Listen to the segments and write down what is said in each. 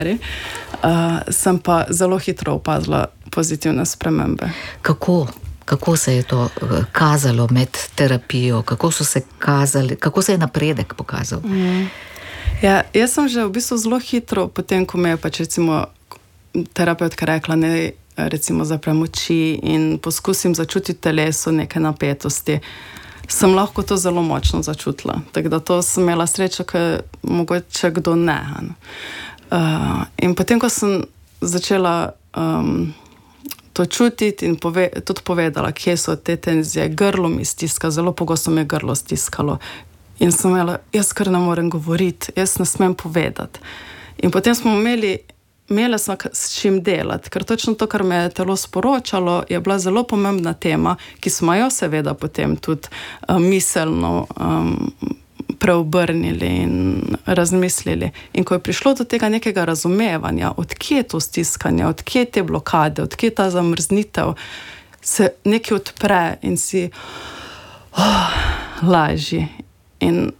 sem pa zelo hitro opazila pozitivne spremembe. Kako se je to kazalo med terapijo? Kako se je napredek pokazal? Ja, jaz sem že v bistvu zelo hitro, potem ko me je pač recimo terapeutka rekla, ne recimo zaprem oči in poskusim začutiti telesu neke napetosti, sem lahko to zelo močno začutila. Tako da to sem imela srečo, ker mogoče kdo ne. In potem, ko sem začela to čutiti in tudi povedala, kje so te tenzije, grlo mi stiska, zelo pogosto mi je grlo stiskalo. In sem imela, jaz kar ne morem govoriti, jaz ne smem povedati. In potem smo imela smo s čim delati, ker točno to, kar me je telo sporočalo, je bila zelo pomembna tema, ki smo jo seveda potem tudi miselno preobrnili in razmislili. In ko je prišlo do tega nekega razumevanja, odkje je to stiskanje, odkje te blokade, odkje ta zamrznitev, se nekaj odpre in si lažji. In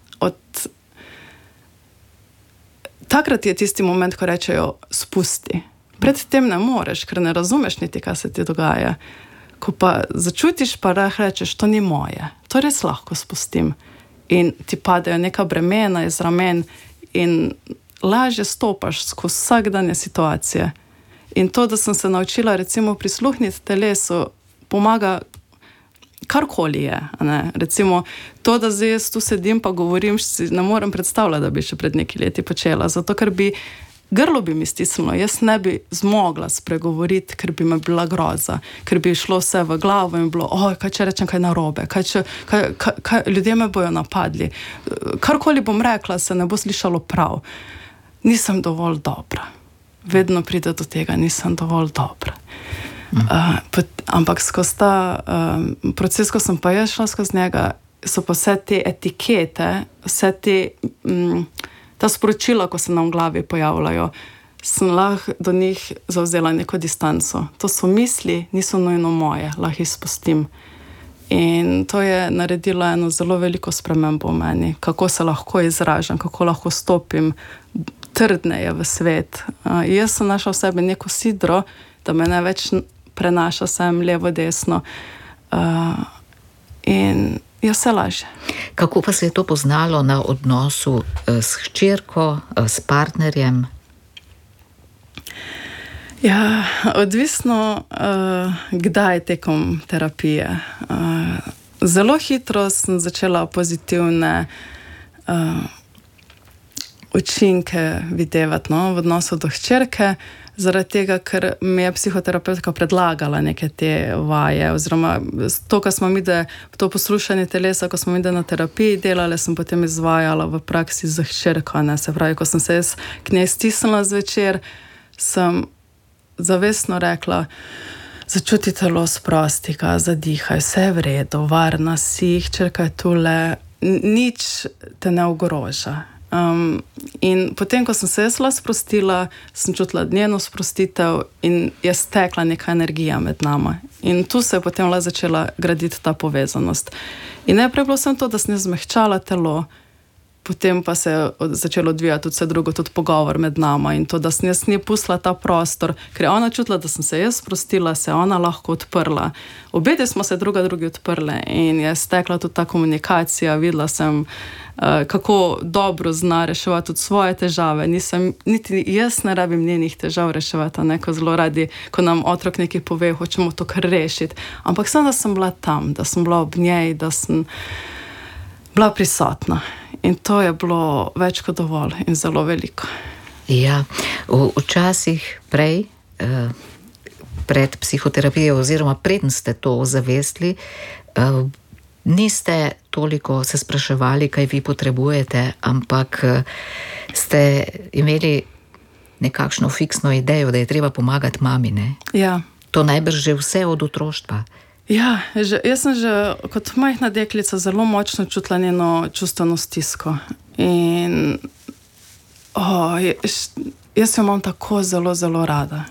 takrat je tisti moment, ko rečejo spusti. Pred tem ne moreš, ker ne razumeš niti, kaj se ti dogaja. Ko pa začutiš, pa rečeš, to ni moje. To res lahko spustim. In ti padejo neka bremena iz ramen in lažje stopaš skozi vsakdanje situacije. In to, da sem se naučila recimo prisluhniti telesu, pomaga karkoli je. Ne? Recimo to, da zdaj jaz tu sedim pa govorim, si ne morem predstavljati, da bi še pred nekaj leti počela, zato ker grlo bi mi stisnilo, jaz ne bi zmogla spregovoriti, ker bi me bila groza, ker bi šlo vse v glavo in bilo, kaj če rečem kaj narobe, kaj ljudje me bojo napadli, karkoli bom rekla, se ne bo slišalo prav. Nisem dovolj dobra. Vedno pride do tega, nisem dovolj dobra. Ampak skozi ta proces, ko sem pa jaz šla skozi njega, so pa vse te etikete, vse ta sporočila, ko se nam v glavi pojavljajo, sem lahko do njih zavzela neko distanco. To so misli, niso nujno moje, lahko jih spustim. In to je naredilo eno zelo veliko spremembo v meni, kako se lahko izražam, kako lahko stopim trdneje v svet. Jaz sem našla v sebi neko sidro, da me ne več prenaša sem levo, desno. In je vse lažje. Kako pa se je to poznalo na odnosu s hčerko, s partnerjem? Ja, odvisno, kdaj tekom terapije. Zelo hitro sem začela pozitivne učinke videvati v odnosu do hčerke, zaradi tega, ker mi je psihoterapeutka predlagala neke te vaje, oziroma to, ko smo to poslušanje telesa, ko smo na terapiji delali, sem potem izvajala v praksi za hčerko. Se pravi, ko sem se jaz k njej stisnila zvečer, sem zavestno rekla, začuti telo, sprosti ga, zadihaj, vse je v redu, varna si, hčerka je tule, nič te ne ogroža. In potem, ko sem se jaz sprostila, sem čutila njeno sprostitev in je stekla neka energija med nama. In tu se je potem začela graditi ta povezanost. In najprej bilo sem to, da sem zmehčala telo, potem pa se je začelo odvijati vse drugo, tudi pogovor med nama in to, da sem jaz ni pustila ta prostor, ker je ona čutila, da sem se jaz sprostila, se je ona lahko odprla. Obedje smo se drugi odprle in je stekla tudi ta komunikacija, videla sem, kako dobro zna reševati tudi svoje težave. Niti jaz ne rabim njenih težav reševati, ko zelo radi, ko nam otrok nekaj pove, hočemo to kar rešiti. Ampak sem, da sem bila tam, da sem bila ob njej, da sem bila prisotna. In to je bilo več kot dovolj in zelo veliko. Ja, včasih prej, pred psihoterapijo oziroma preden ste to ozavestili, niste toliko se spraševali, kaj vi potrebujete, ampak ste imeli nekakšno fiksno idejo, da je treba pomagati mami, ne? Ja. To najbrž že vse od otroštva. Ja, jaz sem že kot majhna deklica zelo močno čutila njeno čustveno stisko. In jaz jo imam tako zelo, zelo rada.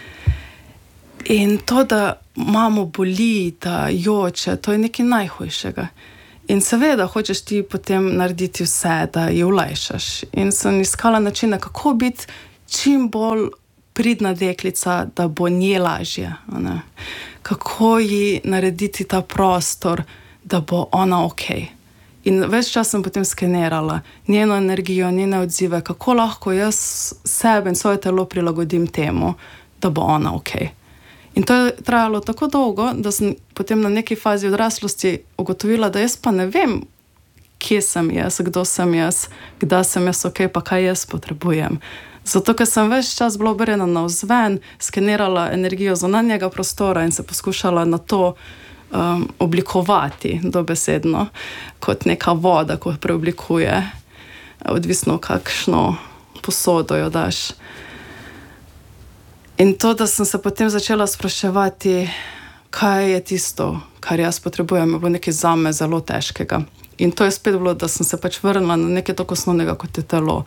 In to, da mamo boli, da joče, to je nekaj najhujšega. In seveda hočeš ti potem narediti vse, da jo olajšaš. In sem iskala načine, kako biti čim bolj pridna deklica, da bo nje lažje. Kako ji narediti ta prostor, da bo ona ok. In več čas sem potem skenirala njeno energijo, njene odzive, kako lahko jaz sebe in svoje telo prilagodim temu, da bo ona ok. In to je trajalo tako dolgo, da sem potem na neki fazi odraslosti ugotovila, da jaz pa ne vem, kje sem jaz, kdo sem jaz, kdaj sem jaz ok, pa kaj jaz potrebujem. Zato, ker sem več čas bila obrnjena navzven, skenirala energijo zunanjega prostora in se poskušala na to oblikovati dobesedno, kot neka voda, ko preoblikuje, odvisno kakšno posodo jo daš. In to, da sem se potem začela spraševati, kaj je tisto, kar jaz potrebujem, je bilo nekaj zame zelo težkega. In to je spet bilo, da sem se pač vrnila na nekaj tako osnovnega, kot je telo.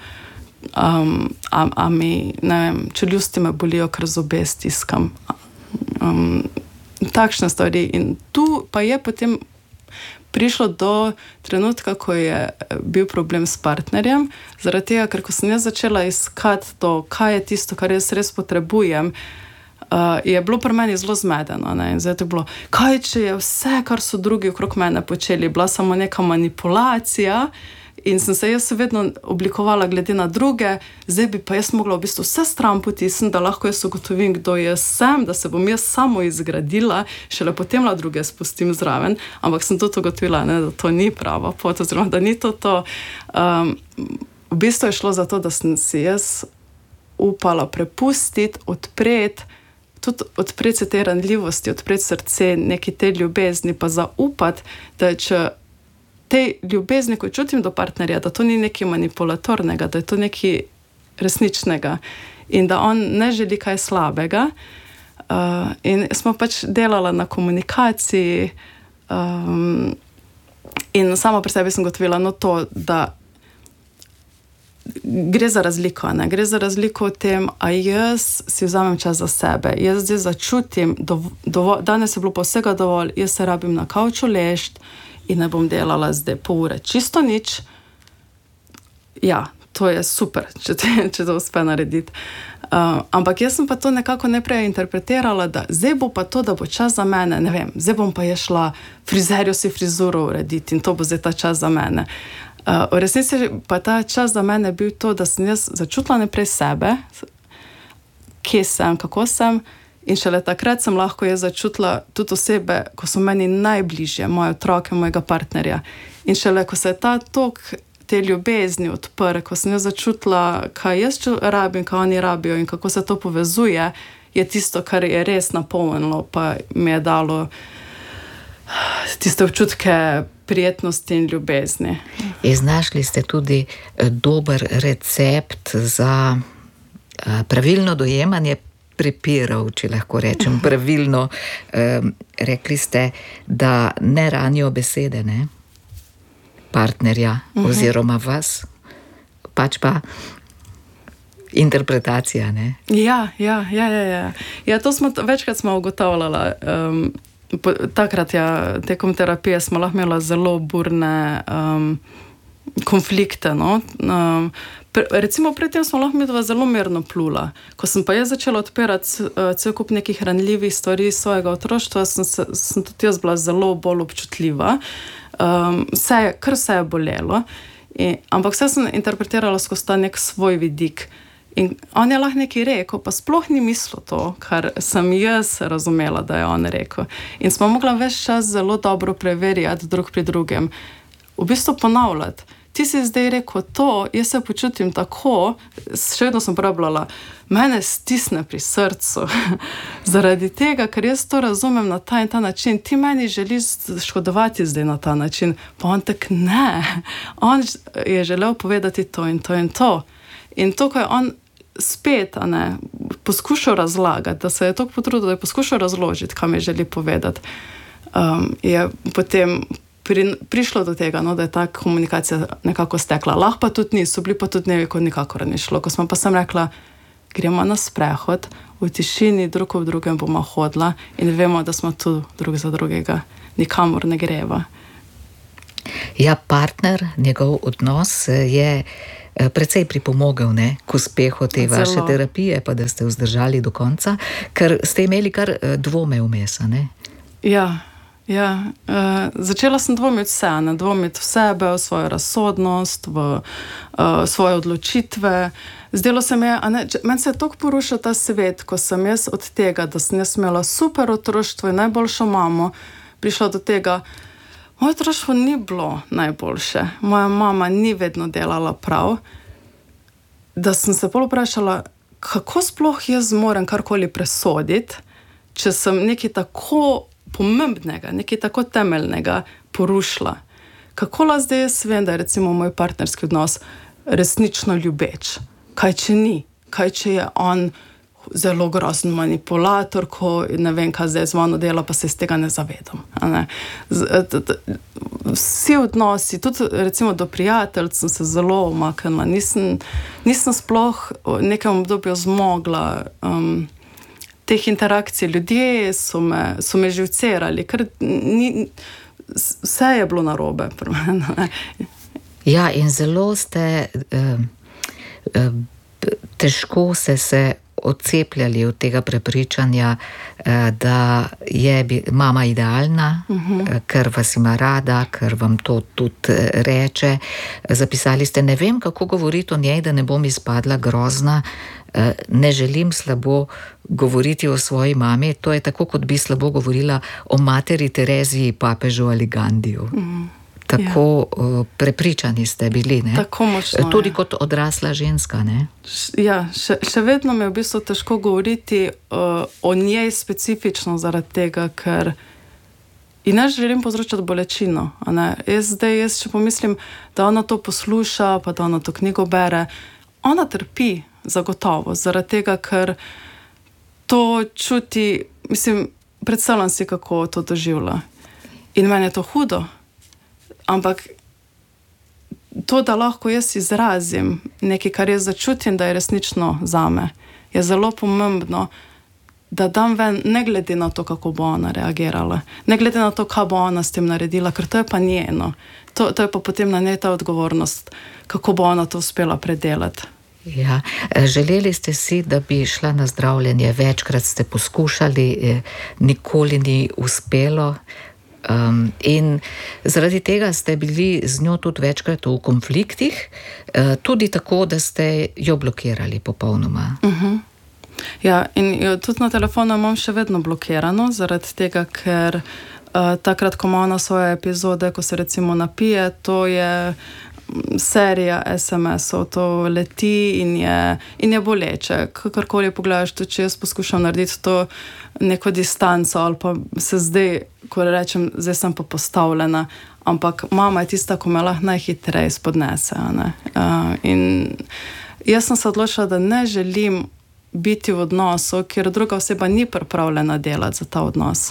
Čeljusti me bolijo, ker zobe stiskam. Takšne stvari. In tu pa je potem prišlo do trenutka, ko je bil problem s partnerjem, zaradi tega, ker ko sem jaz začela iskati to, kaj je tisto, kar jaz res potrebujem, je bilo pri meni zelo zmedeno. In zdaj je bilo, kaj če je vse, kar so drugi okrog mene počeli, bila samo neka manipulacija in sem se jaz vedno oblikovala glede na druge, zdaj bi pa jaz mogla v bistvu vse stran potisniti, da lahko jaz ugotovim, kdo jaz sem, da se bom jaz samo izgradila, šele potem la druge spustim zraven, ampak sem tudi ugotovila, da to ni prava pot, oziroma da ni to. V bistvu je šlo za to, da sem si jaz upala prepustiti, odpreti se te ranljivosti, odpreti srce, neki te ljubezni, pa zaupati, da če te ljubezni, ko čutim do partnerja, da to ni nekaj manipulatornega, da je to nekaj resničnega in da on ne želi kaj slabega. In smo pač delala na komunikaciji in sama pri sebi sem gotovila to, da gre za razliko, ne? Gre za razliko v tem, a jaz si vzamem čas za sebe, jaz zdaj začutim, danes je bilo pa vsega dovolj, jaz se rabim na kavču ležt in ne bom delala zdaj pol ure čisto nič. Ja, to je super, če to uspe narediti. Ampak jaz sem pa to nekako neprej interpretirala, da zdaj bo pa to, da bo čas za mene, ne vem, zdaj bom pa je šla frizerju si frizuro urediti in to bo zdaj ta čas za mene. V resnici pa ta čas za mene bil to, da sem jaz začutila neprej sebe, kje sem, kako sem, in šele takrat sem lahko jaz začutila tudi osebe, ko so meni najbližje, moje otroke, mojega partnerja. In šele, ko se je ta tok te ljubezni odprl, ko sem jaz začutila, kaj jaz rabim, kaj oni rabijo in kako se to povezuje, je tisto, kar je res napolnilo, pa mi je dalo tiste občutke prijetnosti in ljubezni. Iznašli ste tudi dober recept za pravilno dojemanje prepirov, če lahko rečem pravilno. Rekli ste, da ne ranijo besede, ne? Partnerja oziroma vas, pač pa interpretacija, ne? Ja. Ja, to večkrat smo ugotavljala. Takrat, tekom terapije smo lahko imela zelo burne konflikte, no. Recimo predtem smo lahko midva zelo mirno plula. Ko sem pa jaz začela odpirati cel kup nekih ranljivih stvari iz svojega otroštva, sem tudi jaz bila zelo bolj občutljiva. Kar vse je bolelo. Ampak vse sem interpretirala skozi ta nek svoj vidik. In on je lahko nekaj rekel, pa sploh ni mislil to, kar sem jaz razumela, da je on rekel. In smo mogla ves čas zelo dobro preverjati drug pri drugem. V bistvu ponavljati. Ti si zdaj rekel to, jaz se počutim tako, še vedno sem uporabljala, mene stisne pri srcu. Zaradi tega, ker jaz to razumem na ta in ta način, ti meni želiš škodovati zdaj na ta način. Pa on tak ne. On je želel povedati to in to in to. In to, ko je on spet poskušal razlagati, da se je toliko potrudil, da je poskušal razložiti, kam je želi povedati, je potem prišlo do tega, da je ta komunikacija nekako stekla. Lahko pa tudi niso, bili pa tudi dnevi, ko nikakor ni šlo. Ko smo pa sem rekla, gremo na sprehod, v tišini drug ob drugem bomo hodila in vemo, da smo tu drug za drugega, nikamor ne greva. Ja, partner, njegov odnos je precej pripomogel, ne, k uspehu te vaše terapije, pa da ste vzdržali do konca, ker ste imeli kar dvome vmes, ne? Ja. Začela sem dvomiti dvomiti v sebe, v svojo razsodnost, v svoje odločitve. Zdelo se mi je, meni se je toliko porušil ta svet, ko sem jaz od tega, da sem jaz imela super otroštvo in najboljšo mamo, prišla do tega, moje otroštvo ni bilo najboljše, moja mama ni vedno delala prav, da sem se pol vprašala, kako sploh jaz moram karkoli presoditi, če sem nekaj tako pomembnega, nekaj tako temeljnega porušila. Kako lahko zdaj jaz vem, da je recimo moj partnerski odnos resnično ljubeč? Kaj če ni? Kaj če je on zelo grozen manipulator, ko ne vem, kaj zdaj z mano dela, pa se iz tega ne zavedam. Vsi odnosi, tudi recimo do prijatelj sem se zelo umaknila. Nisem sploh v nekem obdobju zmogla teh interakcij. Ljudje so me živcerali, ker vse je bilo narobe. Ja, in zelo ste težko se odcepljali od tega prepričanja, da je mama idealna, ker vas ima rada, ker vam to tudi reče. Zapisali ste, ne vem, kako govoriti o njej, da ne bom izpadla grozna, ne želim slabo govoriti o svoji mami. To je tako, kot bi slabo govorila o materi Tereziji, papežu ali Gandiju. Tako prepričani ste bili, ne? Tako močno, tudi kot odrasla ženska, ne? Ja, še vedno mi je v bistvu težko govoriti o njej specifično zaradi tega, ker in ne želim povzročati bolečino. Jaz, če pomislim, da ona to posluša, pa da ona to knjigo bere, ona trpi zagotovo, zaradi tega, ker to čuti, predstavljam si, kako to doživlja. In meni je to hudo. Ampak to, da lahko jaz izrazim nekaj, kar jaz začutim, da je resnično zame, je zelo pomembno, da dam ven, ne glede na to, kako bo ona reagirala, ne glede na to, kaj bo ona s tem naredila, ker to je pa njeno. To je pa potem na njej ta odgovornost, kako bo ona to uspela predelati. Ja, želeli ste si, da bi šla na zdravljenje, večkrat ste poskušali, nikoli ni uspelo. In zaradi tega ste bili z njo tudi večkrat v konfliktih, tudi tako, da ste jo blokirali popolnoma. Ja, in tudi na telefonu imam še vedno blokirano, zaradi tega, ker takrat, ko ima ona svoje epizode, ko se recimo napije, to je serija SMS-ov, to leti in je boleče. Kakorkoli pogledaš, tudi če jaz poskušam narediti to neko distanco, ali pa se zdaj, ko rečem, zdaj sem pa postavljena, ampak mama je tista, ko me lahko najhitreje spodnese. In jaz sem se odločila, da ne želim biti v odnosu, ker druga oseba ni pripravljena delati za ta odnos.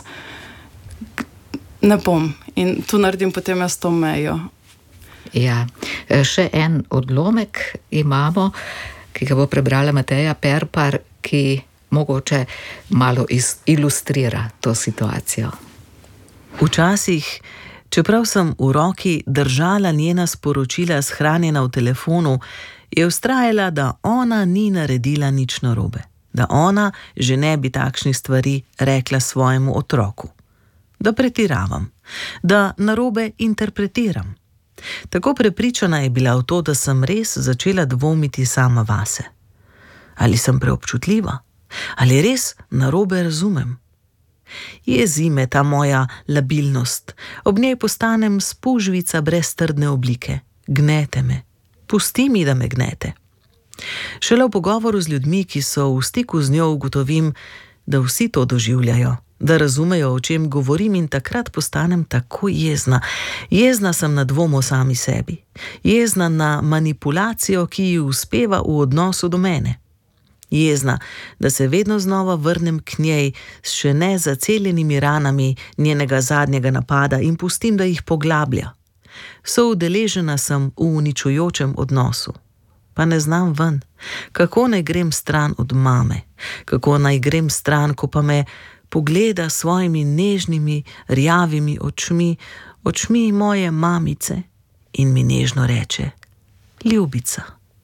Ne bom. In tu naredim potem jaz to mejo. Ja, še en odlomek imamo, ki ga bo prebrala Mateja Perpar, ki mogoče malo ilustrira to situacijo. Včasih, čeprav sem v roki držala njena sporočila shranjena v telefonu, je vztrajala, da ona ni naredila nič narobe, da ona že ne bi takšnih stvari rekla svojemu otroku, da pretiravam, da narobe interpretiram. Tako prepričana je bila v to, da sem res začela dvomiti sama vase. Ali sem preobčutljiva? Ali res narobe razumem? Jezi me ta moja labilnost, ob njej postanem spužvica brez trdne oblike. Gnete me, pusti mi, da me gnete. Šele v pogovoru z ljudmi, ki so v stiku z njo, ugotovim, da vsi to doživljajo, da razumejo, o čem govorim, in takrat postanem tako jezna. Jezna sem na dvom o sami sebi. Jezna na manipulacijo, ki ji uspeva v odnosu do mene. Jezna, da se vedno znova vrnem k njej s še ne zaceljenimi ranami njenega zadnjega napada in pustim, da jih poglablja. Soudeležena sem v uničujočem odnosu. Pa ne znam ven, kako naj grem stran od mame, kako naj grem stran, ko pa me pogleda svojimi nežnimi, rjavimi očmi moje mamice in mi nežno reče: ljubica,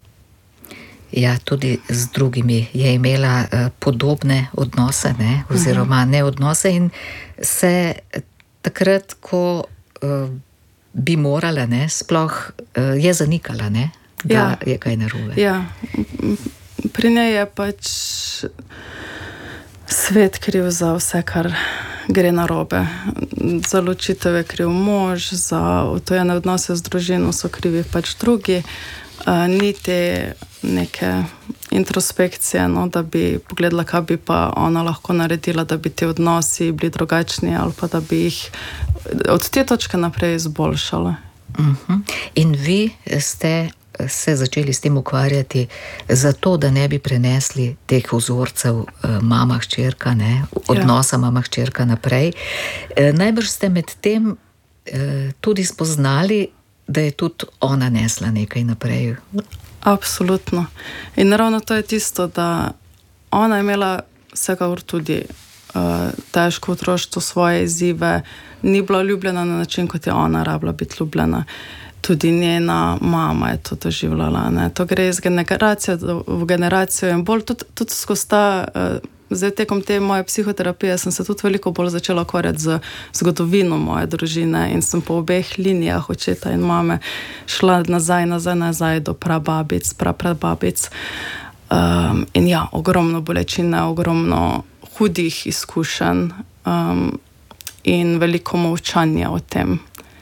Ja, tudi z drugimi je imela podobne odnose, ne? Oziroma neodnose in se takrat, ko bi morala, ne, sploh je zanikala, ne, da je kaj narobe. Ja, pri njej je pač svet kriv za vse, kar gre narobe. Za ločitev je kriv mož, za odtojene odnose z družino so krivi pač drugi. Ni te neke introspekcije, no, da bi pogledala, kaj bi pa ona lahko naredila, da bi ti odnosi bili drugačni ali pa da bi jih od te točke naprej izboljšala. In vi ste se začeli s tem ukvarjati zato, da ne bi prenesli teh vzorcev mama-hčerka, ne, odnosa mama-hčerka naprej. Najbrž ste med tem tudi spoznali, da je tudi ona nesla nekaj naprej. Absolutno. In ravno to je tisto, da ona je imela vsekakor tudi težko otroštvo, svoje izzive, ni bila ljubljena na način, kot je ona rabila biti ljubljena. Tudi njena mama je to doživljala, ne. To gre iz generacije v generacijo in bolj tudi skozi ta, zdaj tekom te moje psihoterapije sem se tudi veliko bolj začela ukvarjati z zgodovino moje družine in sem po obeh linijah očeta in mame šla nazaj do prababic, praprababic. In ja, ogromno bolečine, ogromno hudih izkušenj in veliko molčanja o tem.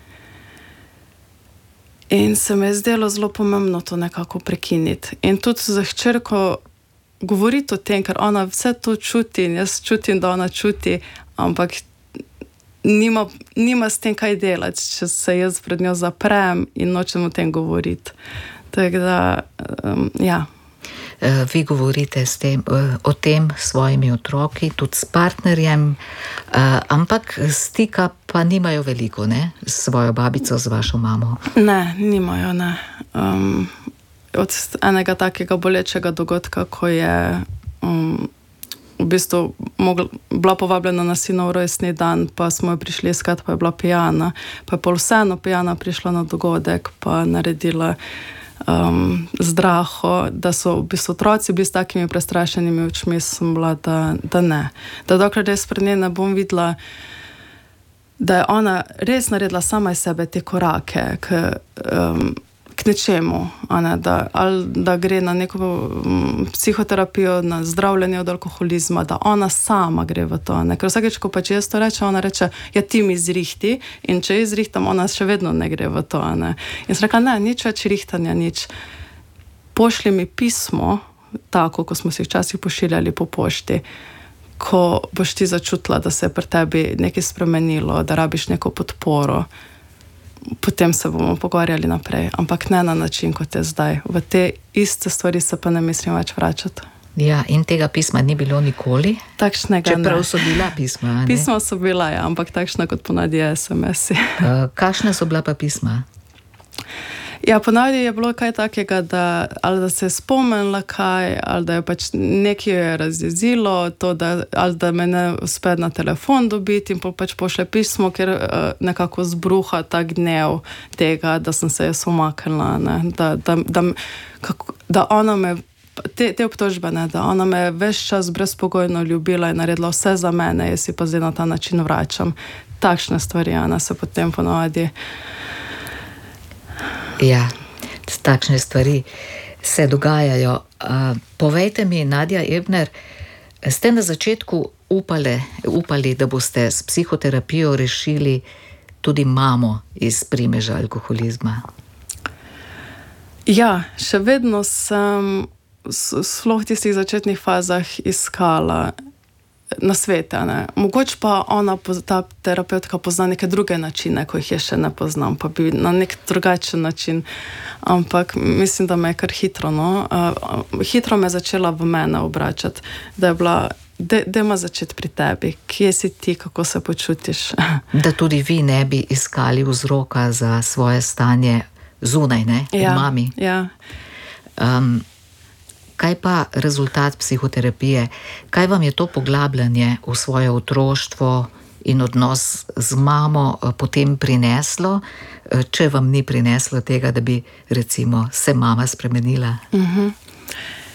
In se mi je zdelo zelo pomembno to nekako prekiniti. In tudi za hčerko govoriti o tem, ker ona vse to čuti in jaz čutim, da ona čuti, ampak nima s tem kaj delati, če se jaz pred njo zaprem in nočem o tem govoriti. Tako da, ja. Vi govorite o tem s svojimi otroki, tudi s partnerjem, ampak stika pa nimajo veliko, ne? S svojo babico, z vašo mamo. Ne, nimajo, ne. Od enega takega bolečega dogodka, ko je v bistvu bila povabljena na sinov rojstni dan, pa smo jo prišli iskat, pa je bila pijana, pa je pol vseeno pijana prišla na dogodek, pa naredila zdraho, da so v bistvu otroci bili s takimi prestrašenimi očmi, sem bila, da ne. Da dokler res pred njej ne bom videla, da je ona res naredila sama iz sebe te korake k nečemu, da gre na neko psihoterapijo, na zdravljenje od alkoholizma, da ona sama gre v to. Ker vsakeč, ko pač jaz to reče, ona reče, ja, ti mi zrihti, in če jaz zrihtam, ona še vedno ne gre v to. In sem rekla, ne, nič več rihtanja, nič. Pošli mi pismo, tako, ko smo si včasih pošiljali po pošti, ko boš ti začutila, da se je pri tebi nekaj spremenilo, da rabiš neko podporo, potem se bomo pogovarjali naprej, ampak ne na način, kot je zdaj. V te iste stvari se pa ne mislim več vračati. Ja, in tega pisma ni bilo nikoli? Takšnega ne. Čeprav so bila pisma, ne? Pisma so bila, ja, ampak takšna kot ponavadi SMS-i. Kakšna so bila pa pisma? Ja, ponavadi je bilo kaj takega, ali da se je spomnila kaj, ali da je pač nekaj je razjezilo, ali da me ne uspe na telefon dobiti in pač pošle pismo, ker nekako zbruha ta gnev tega, da sem se jaz umaknila, ne, da ona me, te obtožbe, ne, da ona me ves čas brezpogojno ljubila in naredila vse za mene, jaz si pa zdaj na ta način vračam. Takšne stvari, Ana, se potem ponavadi. Ja, takšne stvari se dogajajo. Povejte mi, Nadja Ebner, ste na začetku upali, da boste s psihoterapijo rešili tudi mamo iz primeža alkoholizma? Ja, še vedno sem v tistih začetnih fazah iskala nasvete, ne. Mogoče pa ta terapeutka pozna neke druge načine, ko jih je še ne poznam, pa bi na nek drugačen način, ampak mislim, da me je kar hitro, hitro me je začela v mene obračati, da je bila, dajmo začeti pri tebi, kje si ti, kako se počutiš. Da tudi vi ne bi iskali vzroka za svoje stanje zunaj, ne, v mami. Ja. Kaj pa rezultat psihoterapije? Kaj vam je to poglabljanje v svoje otroštvo in odnos z mamo potem prineslo, če vam ni prineslo tega, da bi recimo se mama spremenila?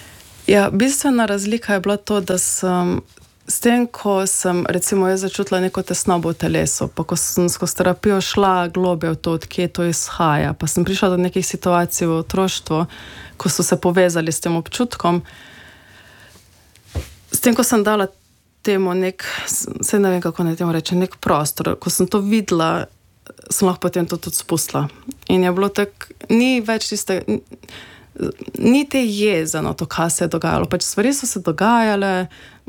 Ja, bistvena razlika je bila to, da sem s tem, ko sem recimo jaz začutila neko tesnobo v telesu, pa ko sem skozi terapijo šla globje v to, odkje to izhaja, pa sem prišla do nekih situacij v otroštvu, ko so se povezali s tem občutkom, s tem, ko sem dala temu saj ne vem, kako naj temu reče, nek prostor, ko sem to videla, sem lahko potem to tudi spustila. In je bilo tako, ni več tiste, ni te jeze na to, kaj se je dogajalo. Pač stvari so se dogajale,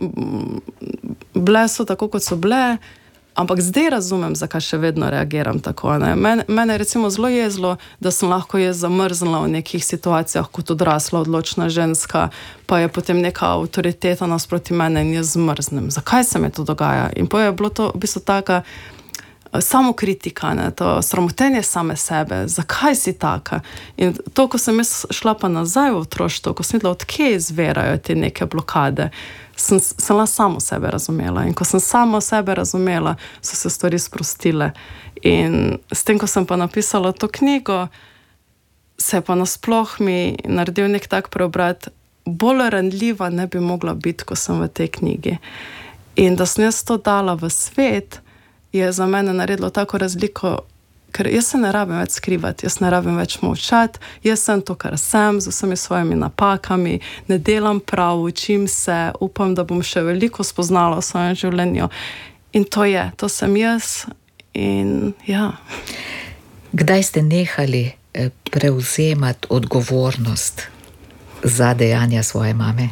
bile so tako, kot so bile, ampak zdaj razumem, zakaj še vedno reagiram tako. Ne? Mene je recimo zelo jezlo, da sem lahko jaz zamrznila v nekih situacijah kot odrasla, odločna ženska, pa je potem neka avtoriteta nasproti mene in jaz zmrznem. Zakaj se mi to dogaja? In potem je bilo to v bistvu taka samokritika, ne, to sramotenje same sebe, zakaj si taka? In to, ko sem jaz šla pa nazaj v otroštvo, ko sem videla, odkje izvirajo te neke blokade, sem samo sebe razumela. In ko sem samo sebe razumela, so se stvari sprostile. In s tem, ko sem pa napisala to knjigo, se je pa nasploh mi naredil nek tak preobrat, bolj ranljiva ne bi mogla biti, ko sem v tej knjigi. In da sem jaz to dala v svet, je za mene naredilo tako razliko, ker jaz se ne rabim več skrivati, jaz ne rabim več molčati, jaz sem to, kar sem, z vsemi svojimi napakami, ne delam prav, učim se, upam, da bom še veliko spoznala v svojem življenju. In to sem jaz in ja. Kdaj ste nehali prevzemati odgovornost za dejanja svoje mame?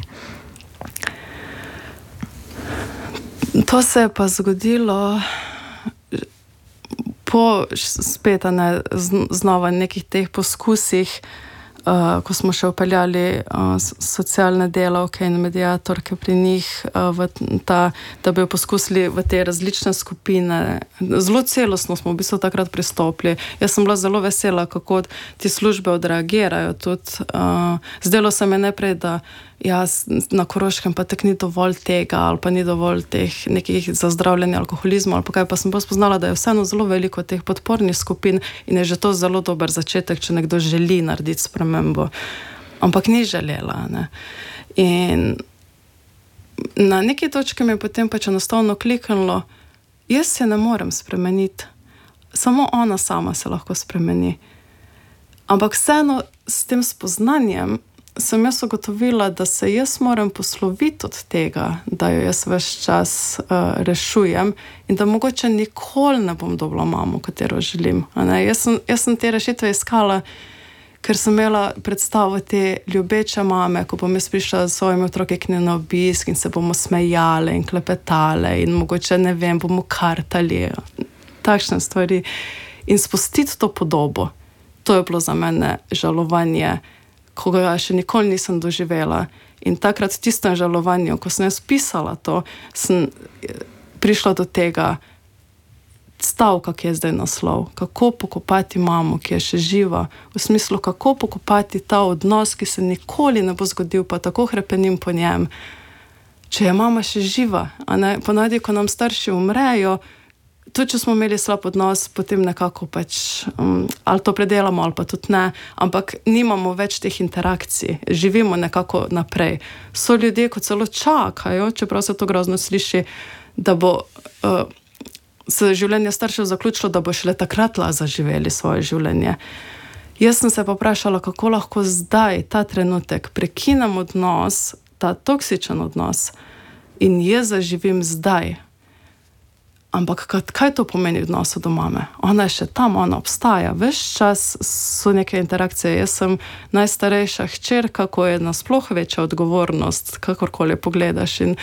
To se je pa zgodilo po spet znova nekih teh poskusih, ko smo še upeljali socialne delavke in mediatorke pri njih, da bi jo poskusili v te različne skupine. Zelo celostno smo v bistvu takrat pristopili. Jaz sem bila zelo vesela, kako ti službe odreagirajo tudi. Zdelo se mi najprej, da na Koroškem pa tak ni dovolj tega, ali pa ni dovolj teh nekih za zdravljenje alkoholizma, ali pa kaj, pa sem pa spoznala, da je vseeno zelo veliko teh podpornih skupin in je že to zelo dober začetek, če nekdo želi narediti spremembo. Ampak ni želela, ne. In na neki točki mi je potem pač enostavno kliknilo, jaz se ne morem spremeniti, samo ona sama se lahko spremeni. Ampak vseeno s tem spoznanjem sem jaz ugotovila, da se jaz moram posloviti od tega, da jo jaz ves čas rešujem in da mogoče nikoli ne bom dobila mamo, katero želim. Jaz sem te rešitve iskala, ker sem imela predstavo te ljubeče mame, ko bom jaz prišla s svojimi otroki k njej na obisk in se bomo smejale in klepetale in mogoče, ne vem, bomo kartali. Takšne stvari. In spustiti to podobo, to je bilo za mene žalovanje, ko ga še nikoli nisem doživela. In takrat v tistem žalovanju, ko sem jaz pisala to, sem prišla do tega stavka, ki je zdaj naslov. Kako pokopati mamo, ki je še živa. V smislu, kako pokopati ta odnos, ki se nikoli ne bo zgodil, pa tako hrepenim po njem. Če je mama še živa, ponavadi, ko nam starši umrejo, tudi če smo imeli slab odnos, potem nekako pač ali to predelamo, ali pa tudi ne, ampak nimamo več teh interakcij, živimo nekako naprej. So ljudje, ko celo čakajo, čeprav se to grozno sliši, da bo se življenje staršev zaključilo, da bo šele takrat zaživeli svoje življenje. Jaz sem se pa vprašala, kako lahko zdaj, ta trenutek, prekinem odnos, ta toksičen odnos in jaz zaživim zdaj. Ampak kaj to pomeni v odnosu do mame? Ona je še tam, ona obstaja. Ves čas so neke interakcije. Jaz sem najstarejša hčerka, ko je nasploh večja odgovornost, kakorkoli pogledaš. In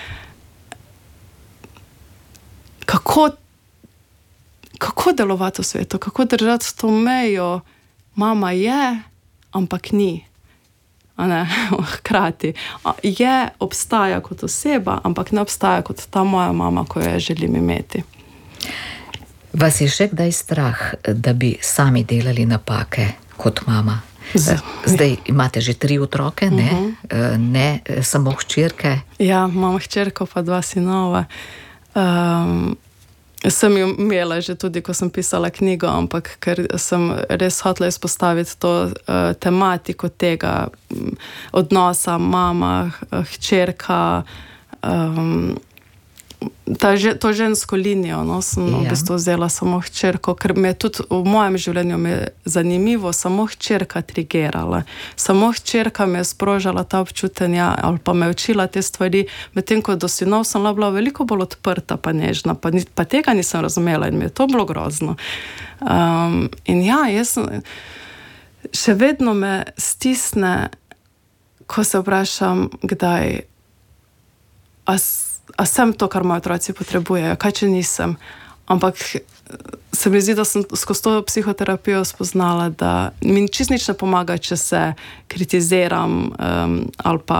kako delovati v svetu? Kako držati to mejo? Mama je, ampak ni. Hkrati. Obstaja kot oseba, ampak ne obstaja kot ta moja mama, ko jo želim imeti. Vas je še kdaj strah, da bi sami delali napake kot mama? Zdaj imate že 3 otroke, ne? Ne samo hčerke. Ja, imam hčerko pa 2 sinova. sem jo imela že tudi, ko sem pisala knjigo, ampak ker sem res hotela izpostaviti to tematiko tega odnosa mama, hčerka, to žensko linijo, no, sem v bistvu vzela samo hčerko, ker me tudi v mojem življenju me je zanimivo samo hčerka triggerala. Samo hčerka me je sprožala ta občutenja ali pa me učila te stvari, medtem ko do sinov sem bila veliko bolj odprta pa nežna, pa tega nisem razumela in mi je to bilo grozno. In ja, jaz še vedno me stisne, ko se vprašam, kdaj a sem to, kar moji otroci potrebujejo, kaj če nisem. Ampak se mi zdi, da sem skozi to psihoterapijo spoznala, da mi čisto nič ne pomaga, če se kritiziram ali pa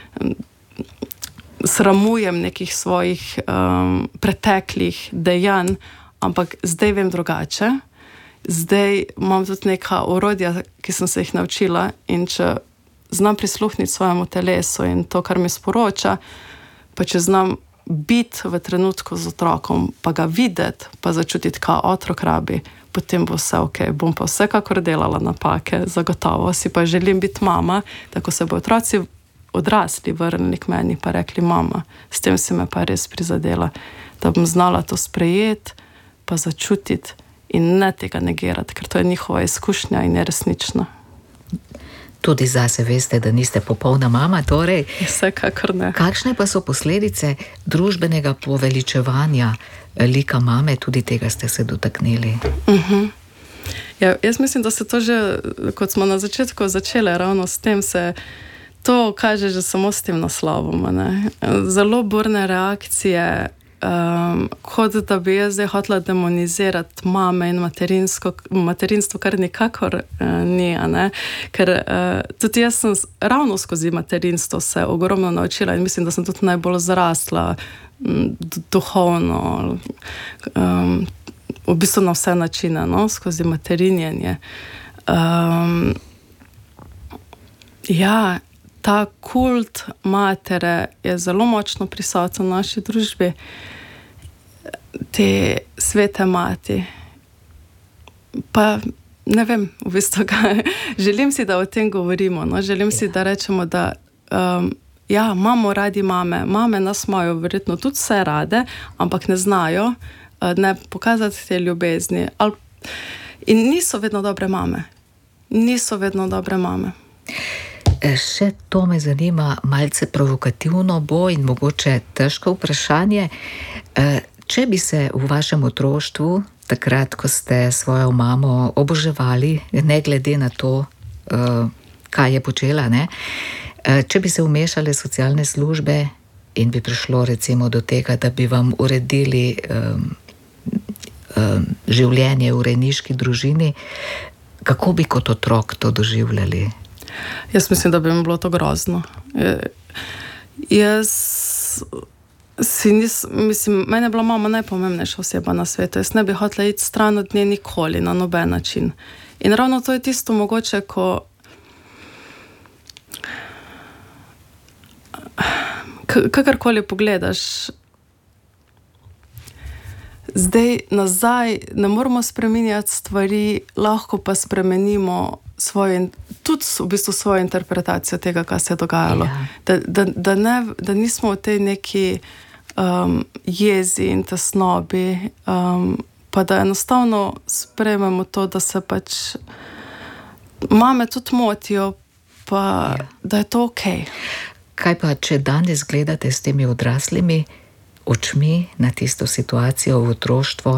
sramujem nekih svojih preteklih dejanj, ampak zdaj vem drugače. Zdaj imam tudi neka orodja, ki sem se jih naučila, in če znam prisluhniti svojemu telesu in to, kar mi sporoča, pa če znam biti v trenutku z otrokom, pa ga videti, pa začutiti, kaj otrok rabi, potem bo vse ok. Bom pa vsekakor delala napake, zagotovo si pa želim biti mama, tako se bo otroci odrasli vrnili k meni pa rekli, mama, s tem si me pa res prizadela, da bom znala to sprejeti, pa začutiti in ne tega negirati, ker to je njihova izkušnja in je resnična. Tudi zase veste, da niste popolna mama, torej. Vsekakor ne. Kakšne pa so posledice družbenega poveličevanja lika mame, tudi tega ste se dotaknili? Ja, jaz mislim, da se to že, kot smo na začetku začele, ravno s tem se to kaže že samo s tem naslovom, ne? Zelo burne reakcije, kot da bi jaz zdaj hotela demonizirati mame in materinstvo, kar nikakor ni, ne? Ker tudi jaz sem ravno skozi materinstvo se ogromno naučila in mislim, da sem tudi najbolj zrasla duhovno, v bistvu na vse načine, no? Skozi materinjenje. Ja, ta kult matere je zelo močno prisoten v naši družbi. Te svete mati. Pa ne vem, v bistvu kaj. Želim si, da o tem govorimo. No? Želim si, da rečemo, da ja, imamo radi mame. Mame nas imajo verjetno tudi vse rade, ampak ne znajo ne pokazati te ljubezni. In niso vedno dobre mame. Niso vedno dobre mame. Še to me zanima, malce provokativno bo in mogoče težko vprašanje. Če bi se v vašem otroštvu, takrat, ko ste svojo mamo oboževali, ne glede na to, kaj je počela, ne? Če bi se vmešale socialne službe in bi prišlo recimo do tega, da bi vam uredili življenje v rejniški družini, kako bi kot otrok to doživljali? Jaz mislim, da bi mi bilo to grozno. Jaz mislim, mene je bila mama najpomembnejša oseba na svetu. Jaz ne bi hotela iti stran od nje nikoli, na noben način. In ravno to je tisto mogoče, ko kakorkoli pogledaš, zdaj nazaj ne moramo spreminjati stvari, lahko pa spremenimo tudi v bistvu svojo interpretacijo tega, kaj se je dogajalo. Da nismo v tej neki jezi in tesnobi, pa da enostavno sprejmemo to, da se pač mame tudi motijo, pa da je to okej. Kaj pa, če danes gledate s temi odraslimi očmi na tisto situacijo v otroštvo?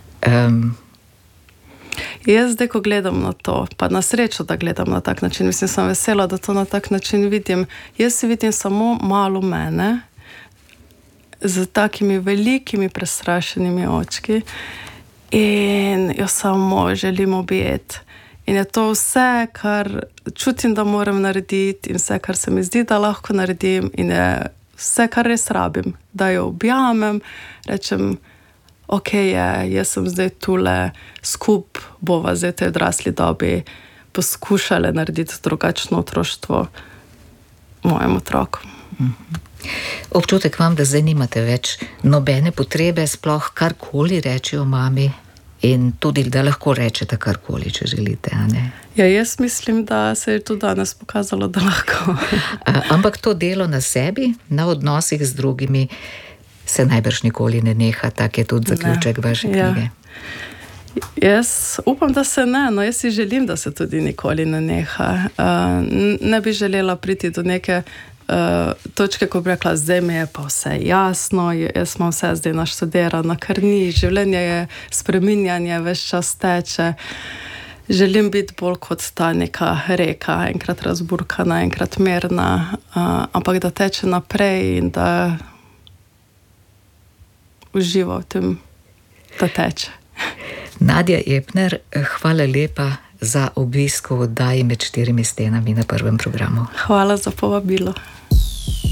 Jaz zdaj, ko gledam na to, pa na srečo, da gledam na tak način, mislim, sem vesela, da to na tak način vidim. Jaz si vidim samo malo mene z takimi velikimi prestrašenimi očki in jo samo želim objeti. In je to vse, kar čutim, da moram narediti in vse, kar se mi zdi, da lahko naredim in je vse, kar res rabim. Da jo objamem, rečem, ok, jaz sem zdaj tule, skup bova zdaj tej odrasli dobi poskušale narediti drugačno otroštvo mojemu otroku. Občutek imam, da zdaj nimate več nobene potrebe sploh karkoli reči o mami in tudi, da lahko rečete karkoli, če želite, a ne? Ja, jaz mislim, da se je tudi danes pokazalo, da lahko. Ampak to delo na sebi, na odnosih z drugimi, se najbrž nikoli ne neha, tak je tudi zaključek vaše knjige. Jaz upam, da se ne, no jaz si želim, da se tudi nikoli ne neha. Ne bi želela priti do neke točke, ko bi rekla, zdaj mi je pa vse jasno, jaz imam vse zdaj naštudirano, ker ni, življenje je spreminjanje, ves čas teče. Želim biti bolj kot ta neka reka, enkrat razburkana, enkrat mirna, ampak da teče naprej in da uživa v tem, da teče. Nadja Epner, hvala lepa za obisk v oddaji Med štirimi stenami na Prvem programu. Hvala za povabilo.